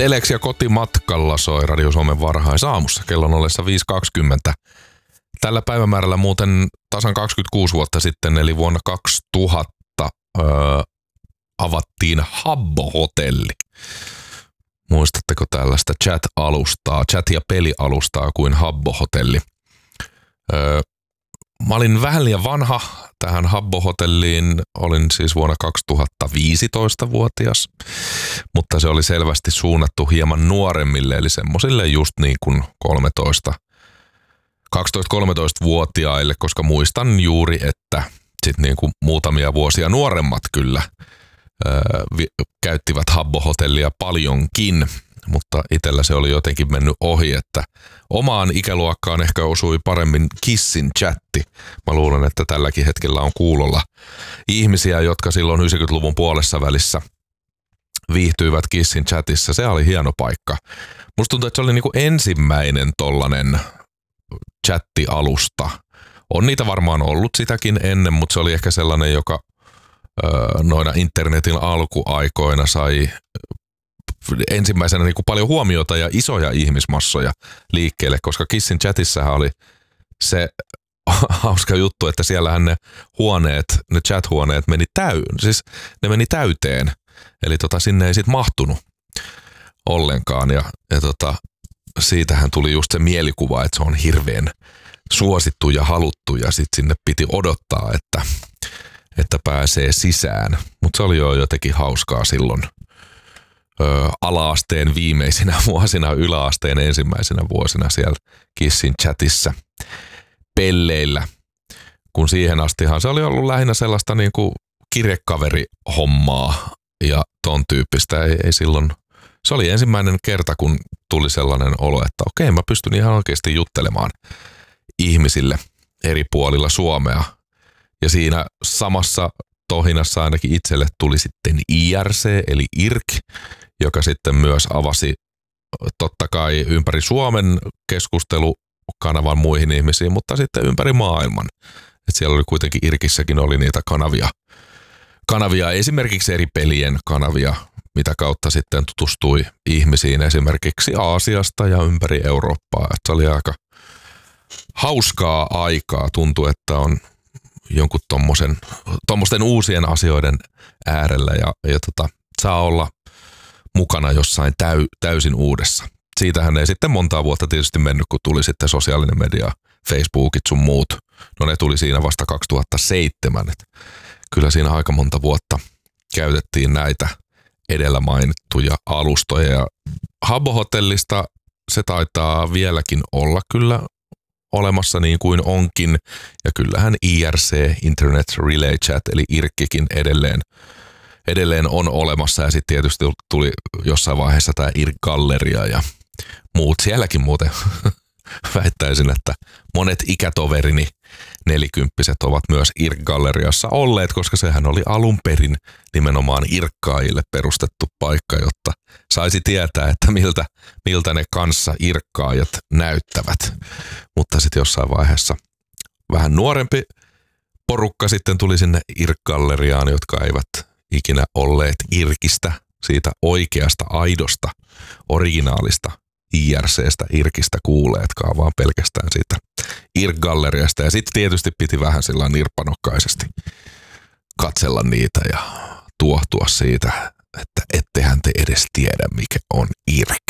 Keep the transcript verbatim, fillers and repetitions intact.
Telex ja kotimatkalla soi Radio Suomen varhaisaamussa kellon ollessa viisi kaksikymmentä. Tällä päivämäärällä muuten tasan kaksikymmentäkuusi vuotta sitten, eli vuonna kaksituhatta, öö, avattiin Habbo-hotelli. Muistatteko tällaista chat-alustaa, chat- ja pelialustaa kuin Habbo-hotelli? Öö, mä olin vähän liian vanha tähän Habbo-hotelliin, olin siis vuonna kaksituhattaviisitoista-vuotias, mutta se oli selvästi suunnattu hieman nuoremmille, eli semmosille just niin kuin kolmetoista, kaksitoista-kolmetoista-vuotiaille, koska muistan juuri, että sit niin kuin muutamia vuosia nuoremmat kyllä öö, vi- käyttivät Habbo-hotellia paljonkin, mutta itsellä se oli jotenkin mennyt ohi, että omaan ikäluokkaan ehkä osui paremmin Kissin chatti. Mä luulen, että tälläkin hetkellä on kuulolla ihmisiä, jotka silloin yhdeksänkymmentäluvun puolessa välissä viihtyivät Kissin chatissa. Se oli hieno paikka. Musta tuntuu, että se oli niinku ensimmäinen tollanen chatti-alusta. On niitä varmaan ollut sitäkin ennen, mutta se oli ehkä sellainen, joka öö, noina internetin alkuaikoina sai ensimmäisenä niin kuin paljon huomiota ja isoja ihmismassoja liikkeelle, koska Kissin chatissahan oli se hauska juttu, että siellähän ne huoneet, ne chat-huoneet meni täy, siis ne meni täyteen, eli tota, sinne ei sit mahtunut ollenkaan ja, ja tota, siitähän tuli just se mielikuva, että se on hirveän suosittu ja haluttu ja sit sinne piti odottaa, että, että pääsee sisään, mutta se oli jo jotenkin hauskaa silloin. Ö, ala-asteen viimeisinä vuosina, yläasteen ensimmäisenä vuosina siellä Kissin chatissa pelleillä, kun siihen astihan se oli ollut lähinnä sellaista niin kuin kirjekaverihommaa ja ton tyyppistä. Ei, ei silloin, se oli ensimmäinen kerta, kun tuli sellainen olo, että okei, mä pystyn ihan oikeasti juttelemaan ihmisille eri puolilla Suomea. Ja siinä samassa tohinassa ainakin itselle tuli sitten I R C eli I R C, joka sitten myös avasi totta kai ympäri Suomen keskustelukanavan muihin ihmisiin, mutta sitten ympäri maailman. Et siellä oli kuitenkin I R Cissäkin oli niitä kanavia, kanavia, esimerkiksi eri pelien kanavia, mitä kautta sitten tutustui ihmisiin esimerkiksi Aasiasta ja ympäri Eurooppaa. Et se oli aika hauskaa aikaa, tuntui, että on jonkun tommosen, tommosten uusien asioiden äärellä ja, ja tota, saa olla mukana jossain täy, täysin uudessa. Siitähän ei sitten montaa vuotta tietysti mennyt, kun tuli sitten sosiaalinen media, Facebookit sun muut. No ne tuli siinä vasta kaksituhattaseitsemän. Et kyllä siinä aika monta vuotta käytettiin näitä edellä mainittuja alustoja. Ja Habbo-hotellista se taitaa vieläkin olla kyllä olemassa niin kuin onkin. Ja kyllähän I R C, Internet Relay Chat, eli I R Ckin edelleen, edelleen on olemassa. Ja sitten tietysti tuli jossain vaiheessa tämä I R C-galleria ja muut. Sielläkin muuten väittäisin, että monet ikätoverini nelikymppiset ovat myös I R C-galleriassa olleet, koska sehän oli alun perin nimenomaan irkkaajille perustettu paikka, jotta saisi tietää, että miltä, miltä ne kanssa irkkaajat näyttävät. Mutta sitten jossain vaiheessa vähän nuorempi porukka sitten tuli sinne I R C-galleriaan, jotka eivät ikinä olleet irkistä, siitä oikeasta, aidosta, originaalista I R C:stä, irkistä kuuleetkaan, vaan pelkästään siitä I R C-galleriasta. Ja sitten tietysti piti vähän sillä nirppanokkaisesti katsella niitä ja tuohtua siitä, että ettehän te edes tiedä, mikä on I R C.